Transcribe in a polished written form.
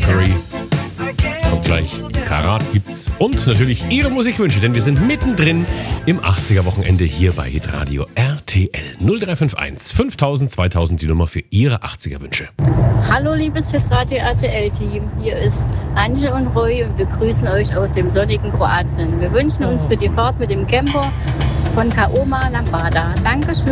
Curry. Und gleich Karat gibt's. Und natürlich Ihre Musikwünsche, denn wir sind mittendrin im 80er-Wochenende hier bei Hitradio RTL. 0351 5000 2000 die Nummer für Ihre 80er-Wünsche. Hallo liebes Hitradio RTL-Team, hier ist Antje und Roy und wir grüßen euch aus dem sonnigen Kroatien. Wir wünschen uns für die Fahrt mit dem Camper von Kaoma Lambada. Dankeschön.